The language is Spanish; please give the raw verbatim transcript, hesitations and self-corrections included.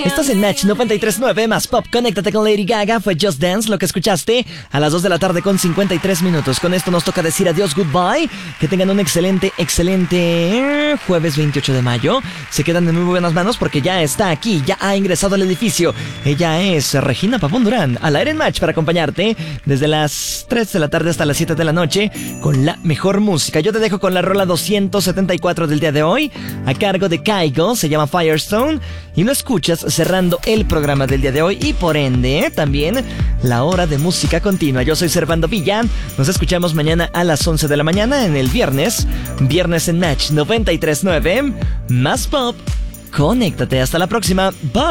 Estás en Match noventa y tres punto nueve más Pop. Conéctate con Lady Gaga. Fue Just Dance lo que escuchaste a las dos de la tarde con cincuenta y tres minutos. Con esto nos toca decir adiós, goodbye. Que tengan un excelente, excelente jueves veintiocho de mayo. Se quedan en muy buenas manos porque ya está aquí, ya ha ingresado al edificio. Ella es Regina Pavón Durán, al aire en Match para acompañarte desde las tres de la tarde hasta las siete de la noche con la mejor música. Yo te dejo con la rola doscientos setenta y cuatro del día de hoy, a cargo de Kygo, se llama Firestone, y lo escuchas cerrando el programa del día de hoy y por ende también la hora de música continua. Yo soy Servando Villa, nos escuchamos mañana a las once de la mañana en el viernes, viernes en Match noventa y tres punto nueve, más Pop. Conéctate, hasta la próxima, bye.